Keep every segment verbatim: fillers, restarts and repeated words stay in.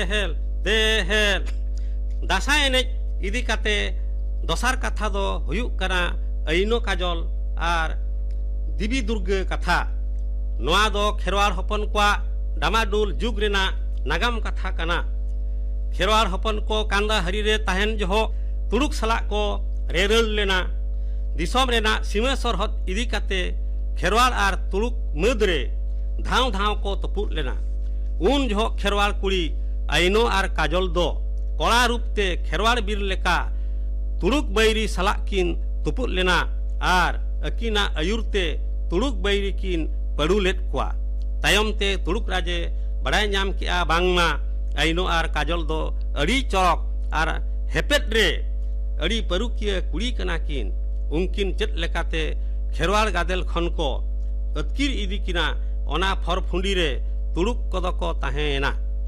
देहेल देहेल दासाय एनेज इदी काते दोसार कथा दो हुयुग कना आइनो काजल आर देवी दुर्गा कथा नोआ दो खेरवाल हपन को डामाडुल जुग रेना नागाम कथा कना खेरवाल हपन को कांदा हरी रे ताहेन जहो तुड़ुक सला को रेरल लेना दिसोम रेना सीमा सरहद इदी काते खेरवाल आर तुड़ुक मदरे धाव धाव को तपुट लेना उन जो खेरवाल कुड़ी आइनो आर काजल दो कड़ा रूपते खेरवाल बीर लेका तुड़ुक बैरी सला किन तुपुट लेना आर अकिना आयुरते तुड़ुक बैरी किन पड़ुलेट कुआ तायमते तुड़ुक राजे बड़ाय नाम किया बांगमा आइनो आर काजल दो अड़ी चौक आर हेपेट रे अड़ी परुकिया कुड़ी कना किन उनकिन चेत लेकाते खेरवाल गादेल खन को अतकिर इदी किना ओना फर फुंडी रे तुड़ुक कदो को ताहेना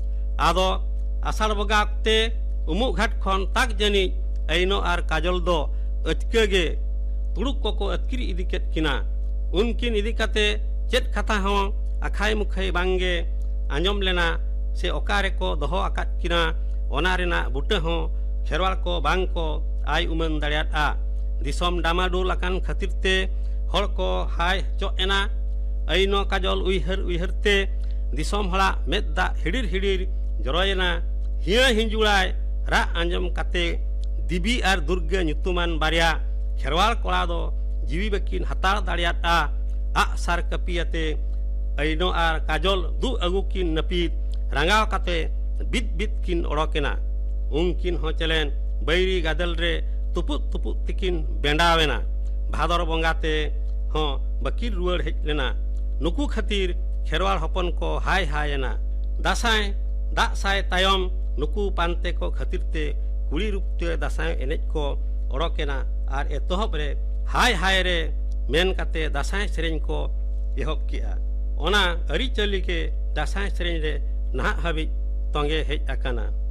आदो आषाढ़ बगाते उमुक घाट खन ताक जनी आइनो आर काजल दो अटकेगे तुड़ुक को को अतकिर इदी केत किना उनकिन इदी काते चेत कथा हो आखाई मुखाई बांगे आंजम लेना से ओकारे को दोहो आकात किना ओना रेना बुटे हो खेरवाल को बांग को आई उमन दाड़ियाता दिसोम डामाडुल आकान खातिरते हर को हाय चोएना आइनो काजल उइहर उइहरते दिसोम हला मेदा हिडिर हिडिर जरोयना हिया हिंजुड़ाय रा आंजम काते दिबी आर दुर्गा ᱧᱩᱛᱩᱢᱟᱱ बारिया खेरवाल कोड़ा दो जीवी बकिन हतार दाड़ियाता आ सार कपियाते आइनो आर काजल दु अगु किन नपीत रंगाव काते बित बित किन ओड़ोकेना उनकिन हो चलेन बैरी गादल रे तुपुत तुपुत तिकिन बेंडावेना भादर बंगाते हो बकीर रुआड़ हेज लेना नुकु खातिर खेरवाल हपन को हाय हायना दासाय दासाय तायम नुकु पानते को खातिरते कुड़ी रूपते दासाय एनेज को ओड़ोकेना आर एतोहब रे हाय हाय रे मेन काते दासाय सेरेñ को एहब किया ओना अरी चली के दासाय सेरेñ रे नाहा हाबि तोंगे हेज आकाना।